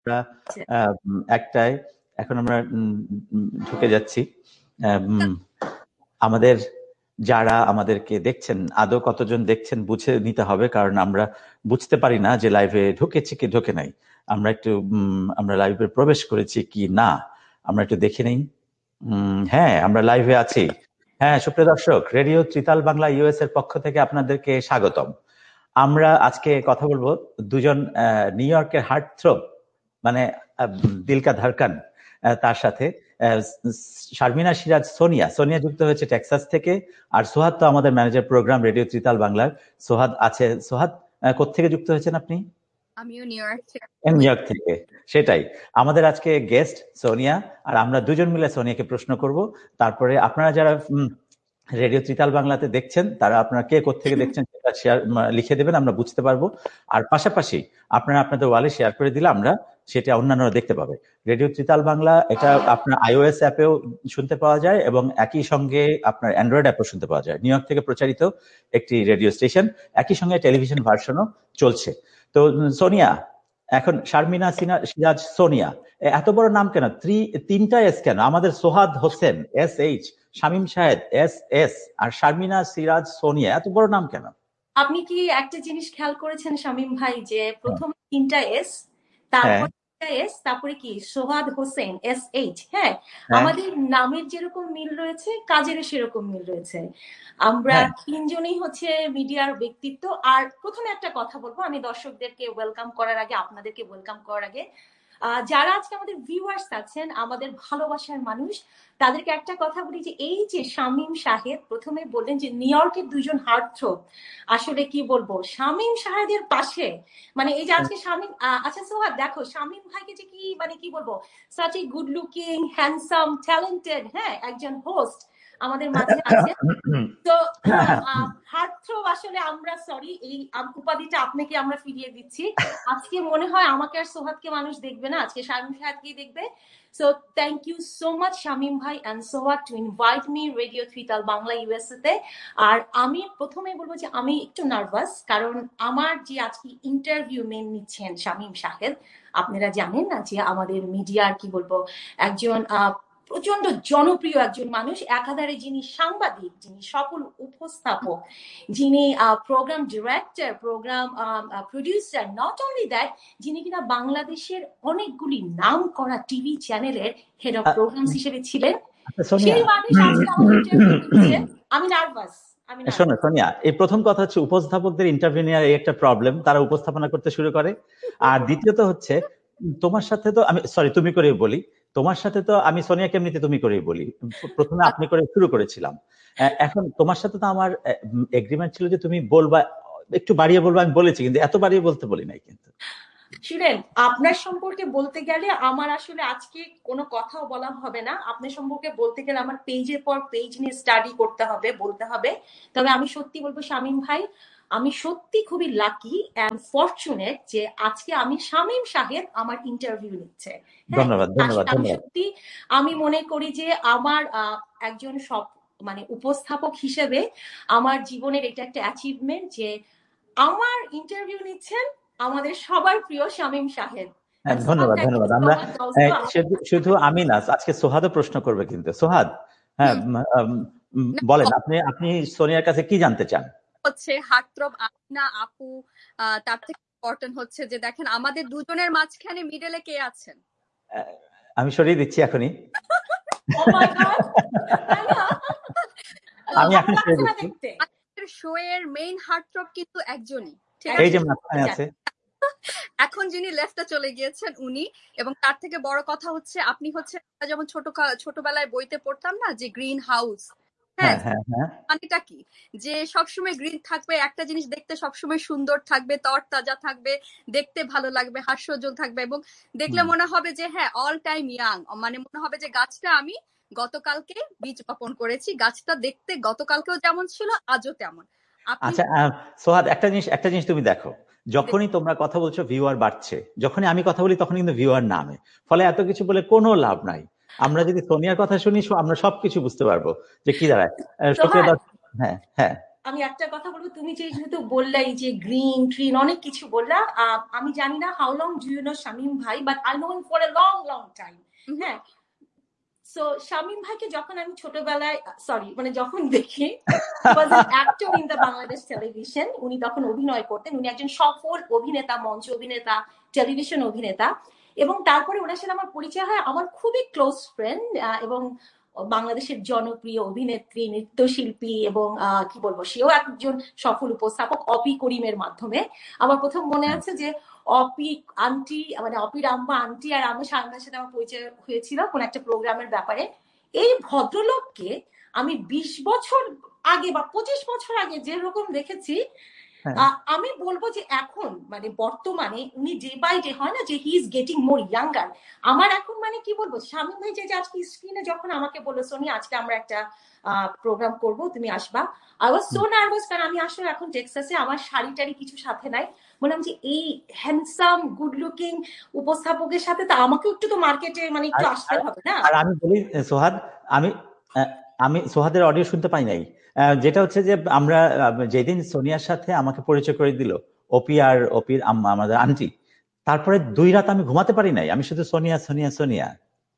আমরা একটায় এখন আমরা ঢুকে যাচ্ছি। আমাদের যারা আমাদেরকে দেখছেন, আদৌ কতজন দেখছেন বুঝে নিতে হবে, কারণ আমরা বুঝতে পারি না যে লাইভে ঢুকেছি কি ঢুকে নাই। আমরা লাইভে প্রবেশ করেছি কি না, আমরা একটু দেখে নেই। হ্যাঁ, আমরা লাইভে আছি। হ্যাঁ, সুপ্রিয় দর্শক, রেডিও ত্রিতাল বাংলা ইউএস এর পক্ষ থেকে আপনাদেরকে স্বাগতম। আমরা আজকে কথা বলবো দুজন নিউ ইয়র্কের হার্ট থ্রোব, মানে দিল কা ধড়কন, তার সাথে শারমিনা সিরাজ সোনিয়া যুক্ত হয়েছে টেক্সাস থেকে। আর সোহাদ তো আমাদের ম্যানেজার প্রোগ্রাম রেডিও ত্রিতাল বাংলার। সোহাদ আছে। সোহাদ কোত্থেকে যুক্ত হয়েছেন আপনি? আমিও নিউ ইয়র্ক থেকে। সেটাই আমাদের আজকে গেস্ট সোনিয়া, আর আমরা দুজন মিলে সোনিয়াকে প্রশ্ন করব। তারপরে আপনারা যারা রেডিও ত্রিতাল বাংলাতে দেখছেন তারা আপনারা কে কোত্থেকে দেখছেন সেটা শেয়ার লিখে দেবেন, আমরা বুঝতে পারবো। আর পাশাপাশি আপনারা আপনাদের ওয়ালে শেয়ার করে দিলে আমরা সেটা অন্যান্যরা দেখতে পাবে। রেডিও ত্রিতাল বাংলা এটা আপনার iOS অ্যাপেও শুনতে পাওয়া যায় এবং একই সঙ্গে আপনার অ্যান্ড্রয়েড অ্যাপেও শুনতে পাওয়া যায়। নিউ ইয়র্ক থেকে প্রচারিত একটি রেডিও স্টেশন, একই সঙ্গে টেলিভিশন ভার্সনও চলছে। তো সোনিয়া, এখন শারমিনা সিরাজ সোনিয়া, এত বড় নাম কেন? তিনটা এস কেন? আমাদের সোহাদ হোসেন SH, শামীম শাহেদ SS, আর শারমিনা সিরাজ সোনিয়া, এত বড় নাম কেন? আপনি কি একটা জিনিস খেয়াল করেছেন শামীম ভাই, যে প্রথম তিনটা এস, তারপর এস, তারপরে কি সোহাদ হোসেন SH। হ্যাঁ, আমাদের নামের যেরকম মিল রয়েছে কাজের সেরকম মিল রয়েছে। আমরা তিনজনই হচ্ছে মিডিয়ার ব্যক্তিত্ব। আর প্রথমে একটা কথা বলবো, আমি দর্শকদেরকে ওয়েলকাম করার আগে, আপনাদেরকে ওয়েলকাম করার আগে, যারা আজকে আমাদের ভিউয়ার্স আছেন, আমাদের ভালোবাসার মানুষ, তাদেরকে একটা কথা বলি যে এই যে শামীম শাহেদ প্রথমে বললেন যে নিউ ইয়র্কের দুজন হার্ট থ্রোব, আসলে কি বলবো, শামীম শাহেদের পাশে মানে এই যে আজকে শামীম, আচ্ছা সোহাদ দেখো শামীম ভাইকে যে কি মানে কি বলবো, such a good looking, handsome, talented, হ্যাঁ, একজন হোস্ট আমাদের মাঝে আছে। তো হার্ট থ্রোব আসলে আমরা সরি, এই উপাধিটা আপনাকে আমরা ফিরিয়ে দিচ্ছি। আজকে মনে হয় আমাকে আর সোহাদকে মানুষ দেখবে না, আজকে শামীম শাহেদকেই দেখবে। So thank you so much Shamim bhai and Sohad to invite me Radio Trital Bangla USA তে। আর আমি প্রথমে বলবো যে আমি একটু নার্ভাস, কারণ আমার যে আজকে ইন্টারভিউ মেন নিচ্ছেন শামীম শাহেদ, আপনারা জানেন না যে আমাদের মিডিয়ার কি বলবো একজন প্রচন্ড জনপ্রিয় একজন মানুষ, একাধারে যিনি সাংবাদিক, যিনি সফল উপস্থাপক, যিনি programme director, programme producer, not only that, যিনি কিনা বাংলাদেশের অনেকগুলি নাম করা টিভি চ্যানেলের হেড অফ প্রোগ্রামস হিসেবে ছিলেন। সেই মানুষ আজকে আমাদের ইন্টারভিউ নিচ্ছেন। আমি নার্ভাস। শোনো সোনিয়া, এই প্রথম কথা হচ্ছে উপস্থাপকদের ইন্টারভিউ নেওয়ার এই একটা প্রবলেম, তারা উপস্থাপনা করতে শুরু করে। আর দ্বিতীয়ত হচ্ছে তোমার সাথে তো আমি তুমি করে বলি, তোমার সাথে তো আমি সোনিয়াকে এমনিতে তুমি করেই বলি, প্রথমে আপনি করে শুরু করেছিলাম। এখন তোমার সাথে তো আমার এগ্রিমেন্ট ছিল যে তুমি বলবা, একটু বাড়িয়ে বলবা, আমি বলেছি, কিন্তু এত বাড়িয়ে বলতে বলি নাই। কিন্তু শুনেন, আপনার সম্পর্কে বলতে গেলে আমার আসলে আজকে কোনো কথাও বলা হবে না। আপনার সম্পর্কে বলতে গেলে আমার পেজের পর পেজ নিয়ে স্টাডি করতে হবে, বলতে হবে। তবে আমি সত্যি বলবো শামীম ভাই, আমি সত্যি খুবই লাকি এন্ড ফরচুনেট যে আজকে আমি শামীম শাহেদ আমার ইন্টারভিউ নিচ্ছে। ধন্যবাদ ধন্যবাদ। সত্যি আমি মনে করি যে আমার একজন মানে উপস্থাপক হিসেবে আমার জীবনের এটা একটা অ্যাচিভমেন্ট যে আমার ইন্টারভিউ নিচ্ছেন আমাদের সবার প্রিয় শামীম শাহেদ। ধন্যবাদ ধন্যবাদ। আমরা শুধু আমি না, আজকে সোহাদও প্রশ্ন করবে। কিন্তু সোহাদ, হ্যাঁ বলেন, আপনি সোনিয়ার কাছে কি জানতে চান? হচ্ছে হার্ট থ্রোব না আপু, তার থেকে ইম্পর্টেন্ট হচ্ছে যে দেখেন আমাদের দুজনের মাঝখানে মিডলে কে আছেন? আমি সরিয়ে দিচ্ছি এখনই। আমি এখন সরিয়ে দিচ্ছি। শো এর মেইন হার্ট থ্রোব কিন্তু একজনই, এই যে মাঝখানে আছে। এখন যিনি লেফটে চলে গিয়েছেন উনি। এবং তার থেকে বড় কথা হচ্ছে আপনি হচ্ছে যেমন ছোটবেলায় বইতে পড়তাম না যে গ্রিন হাউস, হ্যাঁ, মানেটা কি যে সবসময় গ্রিন থাকবে, একটা জিনিস দেখতে সবসময় সুন্দর থাকবে, তরতাজা থাকবে, দেখতে ভালো লাগবে, হাস্যোজ্জ্বল থাকবে, এবং দেখলে মনে হবে যে হ্যাঁ অল টাইম ইয়াং। মানে মনে হবে যে গাছটা আমি গতকালকে বীজ বপন করেছি, গাছটা দেখতে গতকালকেও যেমন ছিল আজও তেমন। আচ্ছা সোহাদ, একটা জিনিস তুমি দেখো, যখনই তোমরা কথা বলছো ভিউয়ার বাড়ছে, যখনই আমি কথা বলি তখন কিন্তু ভিউয়ার নামে, ফলে এত কিছু বলে কোনো লাভ নাই। আমরা যদি সোনিয়ার কথা শুনি আমরা সবকিছু বুঝতে পারবো যে কি দাঁড়ায়। হ্যাঁ হ্যাঁ, আমি একটা কথা বলবো, তুমি যেহেতু বললা এই যে গ্রিন ট্রিন অনেক কিছু বললা, আমি জানি না how long do you know Shamim ভাই, but I know him for a long long time. হ্যাঁ, সো শামীম ভাইকে যখন আমি ছোটবেলায় মানে যখন দেখি, he was an actor in the Bangladesh television, উনি তখন অভিনয় করতেন, উনি একজন সফল অভিনেতা, মঞ্চ অভিনেতা, টেলিভিশন অভিনেতা, এবং তারপরে ওনার সাথে আমার পরিচয় হয় আমার খুবই ক্লোজ ফ্রেন্ড এবং বাংলাদেশের জনপ্রিয় অভিনেত্রী, নৃত্যশিল্পী এবং কি বলবো, সেও একজন সফল উপস্থাপক, অপি করিমের মাধ্যমে। আমার প্রথম মনে আছে যে অপি আন্টি, মানে অপির আম্মা আন্টি আর আমার সামনের সাথে আমার পরিচয় হয়েছিল কোন একটা প্রোগ্রামের ব্যাপারে। এই ভদ্রলোককে আমি 20 বছর আগে বা 25 বছর আগে যেরকম দেখেছি, আমি বলবো যে এখন মানে বর্তমানে উনি ডে বাই ডে, হয় না যে he is getting more younger. আমার এখন মানে কি বলবো, শামীম ভাই যে আজকে স্ক্রিনে যখন আমাকে বললো সোনিয়া আজকে আমরা একটা প্রোগ্রাম করব, তুমি আসবা, আই ওয়াজ সো নার্ভাস, কারণ আমি আসলে এখন টেক্সাসে, আমার শাড়ি টাড়ি কিছু সাথে নাই। বললাম যে এই হ্যান্ডসাম গুড লুকিং উপস্থাপকের সাথে তো আমাকেও একটু তো মার্কেটে মানে একটু আসতে হবে না। আর আমি বলি সোহাদ, আমি সোহাদের অডিও শুনতে পাই নাই, যেটা হচ্ছে যে আমরা যেদিন সোনিয়ার সাথে আমাকে পরিচয় করে দিল অপি আর অপির আম্মা, আমাদের আন্টি, তারপরে 2 রাত আমি ঘুমাতে পারি নাই, আমি শুধু সোনিয়া সোনিয়া সোনিয়া।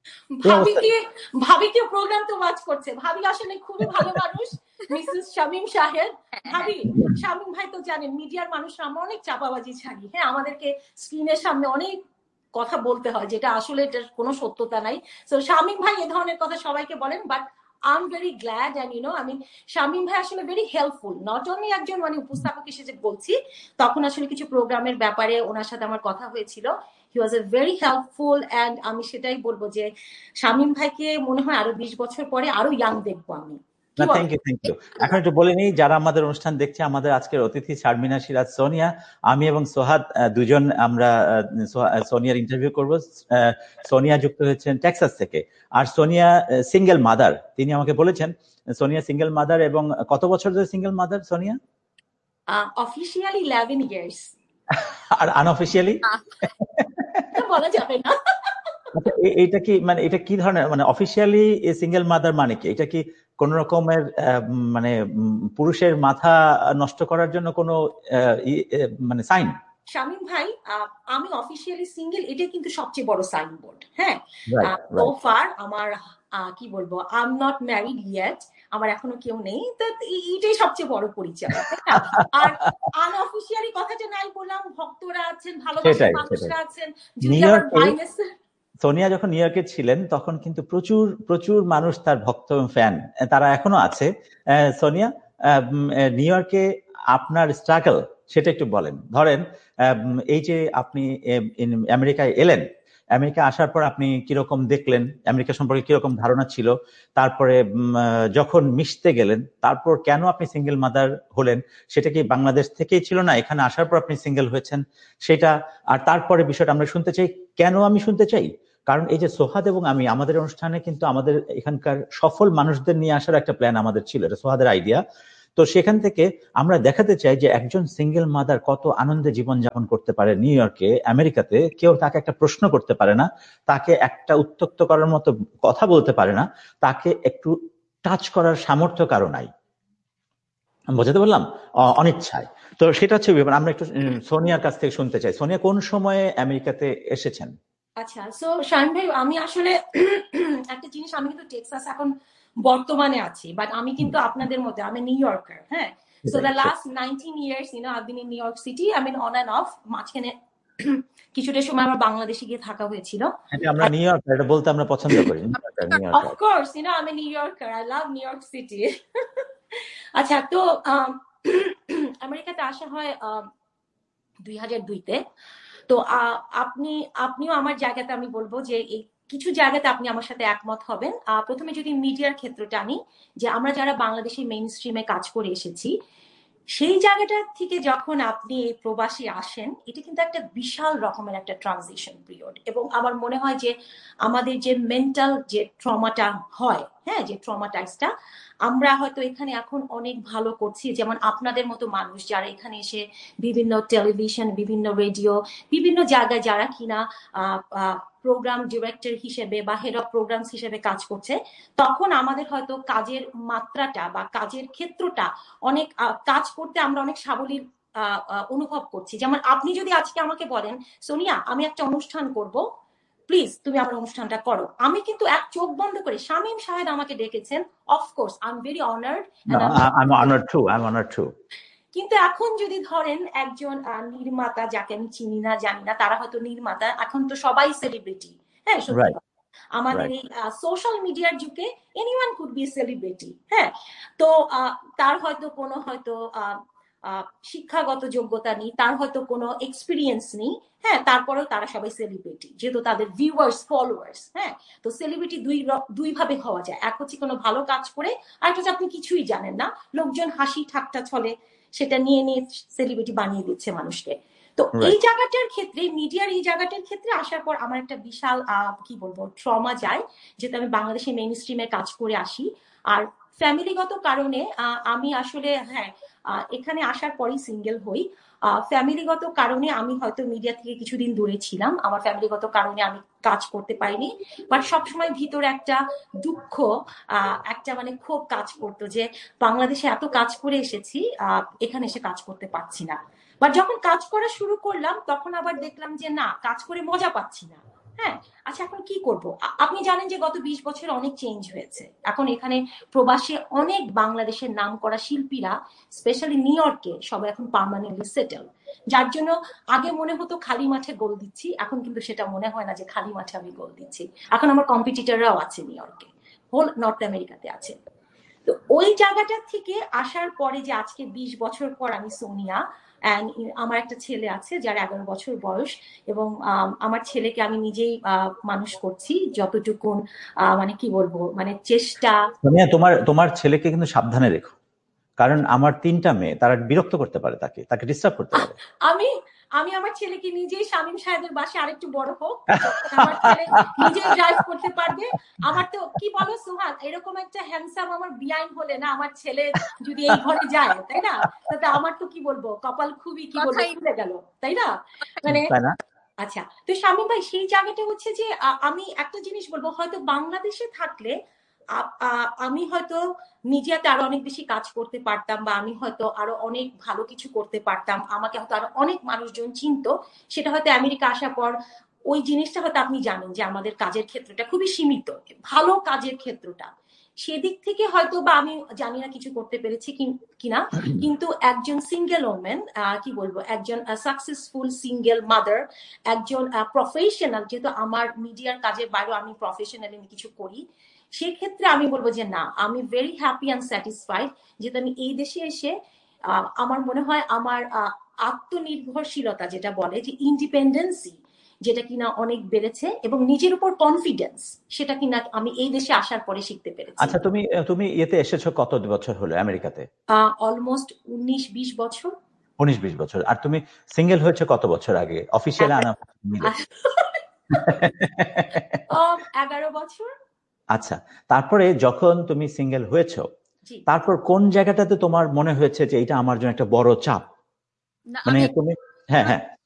ভাবিকে প্রোগ্রাম তো ওয়াচ করছে, ভাবি আসলে খুবই ভালো মানুষ, মিসেস শামীম সাহেব। ভাবি, শামীম ভাই তো জানেন মিডিয়ার মানুষরা আমরা অনেক চাপাবাজি ছাড়ি, হ্যাঁ, আমাদেরকে স্ক্রিনের সামনে অনেক কথা বলতে হয় যেটা আসলে এটার কোনো সত্যতা নাই। তো শামীম ভাই এ ধরনের কথা সবাইকে বলেন, but I'm very glad, and you know, I mean, Shamim ভাই আসলে very helpful, not only একজন মানে উপস্থাপক হিসেবে বলছি, তখন আসলে কিছু প্রোগ্রামের ব্যাপারে ওনার সাথে আমার কথা হয়েছিল, he was a very helpful, and আমি সেটাই বলবো যে শামীম ভাইকে মনে হয় আরো 20 বছর পরে আরো ইয়াং দেখবো আমি। Thank you. এখন একটু বলে নিই, যারা আমাদের অনুষ্ঠান দেখছে, আমাদের আজকের অতিথি শারমিনা সিরাজ সোনিয়া, আমি এবং সোহাদ দুজন আমরা সোনিয়ার ইন্টারভিউ করব। সোনিয়া যুক্ত হয়েছেন টেক্সাস থেকে, আর সোনিয়া সিঙ্গেল মাদার। তিনি আমাকে বলেছেন সোনিয়া সিঙ্গেল মাদার, এবং কত বছর ধরে single mother Sonia? Officially 11 years. আর আনঅফিশিয়ালি বলা যাবে না। এটা কি মানে, এটা কি ধরনের মানে অফিশিয়ালি সিঙ্গেল মাদার মানে কি? এটা কি কোন রকমের মানে পুরুষের মাথা নষ্ট করার জন্য কোনো মানে সাইন? শামীম ভাই, আমি অফিশিয়ালি সিঙ্গেল, এটা কিন্তু সবচেয়ে বড় সাইনবোর্ড। হ্যাঁ, সো ফার আমার কি বলবো, I am not married yet, আমার এখনো কেউ নেই, তো এইটাই সবচেয়ে বড় পরিচয়। আর আনঅফিশিয়ালি কথাটা নাই বললাম, ভক্তরা আছেন, ভালোবাসার মানুষরা আছেন। সোনিয়া যখন নিউ ইয়র্কে ছিলেন তখন কিন্তু প্রচুর প্রচুর মানুষ তার ভক্ত এবং ফ্যান, তারা এখনো আছে। সোনিয়া, নিউ ইয়র্কে আপনার স্ট্রাগল সেটা একটু বলেন। ধরেন এই যে আপনি আমেরিকায় এলেন, আমেরিকা আসার পর আপনি কিরকম দেখলেন, আমেরিকা সম্পর্কে কিরকম ধারণা ছিল, তারপরে যখন মিশতে গেলেন, তারপর কেন আপনি সিঙ্গেল মাদার হলেন, সেটা কি বাংলাদেশ থেকেই ছিল না এখানে আসার পর আপনি সিঙ্গেল হয়েছেন সেটা, আর তারপরে বিষয়টা আমরা শুনতে চাই। কেন আমি শুনতে চাই, কারণ এই যে সোহাদ এবং আমি, আমাদের অনুষ্ঠানে কিন্তু আমাদের এখানকার সফল মানুষদের নিয়ে আসার একটা প্ল্যান আমাদের ছিল, এটা সোহাদের আইডিয়া। তো সেখান থেকে আমরা দেখাতে চাই যে একজন সিঙ্গেল মাদার কত আনন্দে জীবনযাপন করতে পারে নিউ ইয়র্কে, আমেরিকাতে। কেউ তাকে একটা প্রশ্ন করতে পারে না, তাকে একটা উত্ত্যক্ত করার মতো কথা বলতে পারে না, তাকে একটু টাচ করার সামর্থ্য কারো নাই। বোঝাতে বললাম? অনিচ্ছায়। তো সেটা হচ্ছে ব্যাপার। আমরা একটু সোনিয়ার কাছ থেকে শুনতে চাই। সোনিয়া কোন সময়ে আমেরিকাতে এসেছেন? আচ্ছা, সো শামীম ভাই, আমি আসলে একটা জিনিস, আমি কিন্তু টেক্সাস এখন বর্তমানে আছি, বাট আমি কিন্তু আপনাদের মধ্যে, আমি নিউ ইয়র্কার। হ্যাঁ, so the last 19 years, you know, I've been in New York City. I mean, on and off. মাঝখানে কিছুটা সময় আমার বাংলাদেশে গিয়ে থাকা হয়েছিল। আমরা নিউ ইয়র্কার, এটা বলতে আমরা পছন্দ করি। Of course, you know, I'm a New Yorker. I love New York City. আচ্ছা, তো আমেরিকাতে আসা হয় 2002-তে। তো আপনিও আমার জায়গাতে, আমি বলবো যে এই কিছু জায়গাতে আপনি আমার সাথে একমত হবেন। প্রথমে যদি মিডিয়ার ক্ষেত্রটা আনি, যে আমরা যারা বাংলাদেশি মেইন স্ট্রিমে কাজ করে এসেছি, সেই জায়গাটা থেকে যখন আপনি এই প্রবাসী আসেন, এটা কিন্তু একটা বিশাল রকমের একটা ট্রানজিশন পিরিয়ড। এবং আমার মনে হয় যে আমাদের যে মেন্টাল যে ট্রমাটা হয়, হ্যাঁ, যে ট্রমাটাইজটা আমরা হয়তো এখানে এখন অনেক ভালো করছি, যেমন আপনাদের মতো মানুষ যারা এখানে এসে বিভিন্ন টেলিভিশন, বিভিন্ন রেডিও, বিভিন্ন জায়গায় যারা কিনা প্রোগ্রাম ডিরেক্টর হিসেবে বা হেড অফ প্রোগ্রামস হিসেবে কাজ করছে, তখন আমাদের হয়তো কাজের মাত্রাটা বা কাজের ক্ষেত্রটা অনেক কাজ করতে আমরা অনেক সাবলীল অনুভব করছি। যেমন আপনি যদি আজকে আমাকে বলেন সোনিয়া আমি একটা অনুষ্ঠান করব, প্লিজ তুমি আমার অনুষ্ঠানটা করো, আমি কিন্তু এক চোখ বন্ধ করে, শামীম সাহেব আমাকে ডেকেছেন, of course I am very honoured. কিন্তু এখন যদি ধরেন একজন নির্মাতা, যাকে আমি চিনি না জানি না, তারা হয়তো নির্মাতা, এখন তো সবাই সেলিব্রিটি, হ্যাঁ সত্যি আমাদের এই সোশ্যাল মিডিয়ার যুগে এনিওয়ান কুড বি সেলিব্রিটি, হ্যাঁ। তো তার হয়তো কোনো হয়তো শিক্ষাগত যোগ্যতা নেই, তার হয়তো কোনো এক্সপিরিয়েন্স নেই, হ্যাঁ, তারপরেও তারা সবাই সেলিব্রিটি, যেহেতু তাদের ভিউয়ার্স ফলোয়ার্স, হ্যাঁ। তো সেলিব্রিটি দুই ভাবে হওয়া যায়, এক হচ্ছে কোনো ভালো কাজ করে, আর একটা হচ্ছে আপনি কিছুই জানেন না, লোকজন হাসি ঠাট্টা ছলে সেটা নিয়ে নিয়ে সেলিব্রিটি বানিয়ে দিচ্ছে মানুষকে। তো এই জায়গাটার ক্ষেত্রে, মিডিয়ার এই জায়গাটার ক্ষেত্রে আসার পর আমার একটা বিশাল কি বলবো ট্রমা যায়, যেহেতু আমি বাংলাদেশে মেইন স্ট্রিমে কাজ করে আসি। আর ফ্যামিলিগত কারণে আমি আসলে হ্যাঁ এখানে আসার পরই সিঙ্গেল হই। ফ্যামিলিগত কারণে আমি হয়তো মিডিয়া থেকে কিছুদিন দূরে ছিলাম, আমার ফ্যামিলিগত কারণে আমি কাজ করতে পারিনি, বাট সবসময় ভিতরে একটা দুঃখ, একটা মানে ক্ষোভ কাজ করতো যে বাংলাদেশে এত কাজ করে এসেছি, এখানে এসে কাজ করতে পারছি না। বাট যখন কাজ করা শুরু করলাম তখন আবার দেখলাম যে না, কাজ করে মজা পাচ্ছি না, হ্যাঁ। আচ্ছা এখন কি করব? আপনি জানেন যে গত 20 বছর অনেক চেঞ্জ হয়েছে, এখন এখানে প্রবাসে অনেক বাংলাদেশের নাম করা শিল্পীরা, স্পেশালি নিউ ইয়র্কে, সবাই এখন পার্মানেন্টলি সেটেল, যার জন্য আগে মনে হতো খালি মাঠে গোল দিচ্ছি, এখন কিন্তু সেটা মনে হয় না যে খালি মাঠে আমি গোল দিচ্ছি, এখন আমার কম্পিটিটররাও আছে নিউ ইয়র্কে, হোল নর্থ আমেরিকাতে আছে। তো ওই জায়গাটা থেকে আসার পরে যে আজকে 20 বছর পর আমি সোনিয়া, আমার একটা ছেলে আছে যার 11 বছর বয়স, এবং আমার ছেলেকে আমি নিজেই মানুষ করছি যতটুকুন, মানে কি বলবো, মানে চেষ্টা। তোমার ছেলেকে কিন্তু সাবধানে রেখো, কারণ আমার 3টা মেয়ে, তারা বিরক্ত করতে পারে, তাকে ডিস্টার্ব করতে পারে। আমি আমার ছেলেকে নিজেই শামীম সাহেবের বাসায় আরেকটু বড় হোক, আমার ছেলে নিজেই ড্রাইভ করতে পারবে। আমার তো কি বলো সুহাগ, এরকম একটা হ্যান্ডসাম আমার বিআইন হলে না, আমার ছেলে যদি এই ঘরে যায়, তাই না, তাতে আমার তো কি বলবো কপাল খুবই কি বলবো খুলে গেল, তাই না? মানে আচ্ছা, তো শামীম ভাই সেই জায়গাটা হচ্ছে যে আমি একটা জিনিস বলবো, হয়তো বাংলাদেশে থাকলে আমি হয়তো মিডিয়াতে আরো অনেক বেশি কাজ করতে পারতাম, বা আমি হয়তো আরো অনেক ভালো কিছু করতে পারতাম, আমাকে হয়তো আরো অনেক মানুষজন চিনতো। সেটা হয়তো আমেরিকা আসার পর ওই জিনিসটা হয়তো আপনি জানেন যে আমাদের কাজের ক্ষেত্রটা খুবই সীমিত, ভালো কাজের ক্ষেত্রটা, সেদিক থেকে হয়তো বা আমি জানি না কিছু করতে পেরেছি কিনা, কিন্তু একজন সিঙ্গেল ওমেন, কি বলবো, একজন সাকসেসফুল সিঙ্গেল মাদার, একজন প্রফেশনাল, যেহেতু আমার মিডিয়ার কাজের বাইরেও আমি প্রফেশনালি কিছু করি, সেক্ষেত্রে আমি বলবো যে না, আমি ভেরি হ্যাপি অ্যান্ড স্যাটিসফাইড, যেহেতু আমি এই দেশে এসে আমার মনে হয় আমার আত্মনির্ভরশীলতা, যেটা বলে যে ইন্ডিপেন্ডেন্সি, যেটা কিনা অনেক বেড়েছে, এবং নিজের উপর কনফিডেন্স, সেটা কিনা আমি এই দেশে আসার পরে শিখতে পেরেছি। আচ্ছা, তুমি এতে এসেছো কত বছর হলো আমেরিকাতে? অলমোস্ট 19-20 বছর। 19-20 বছর। আর তুমি সিঙ্গেল হয়েছে কত বছর আগে? অফিশিয়ালি আনা 11 বছর। আচ্ছা, তারপরে যখন তুমি সিঙ্গেল হয়েছো, তারপর কোন জায়গাটাতে তোমার মনে হয়েছে যে এটা আমার জন্য একটা বড় চাপ? মানে তুমি হ্যাঁ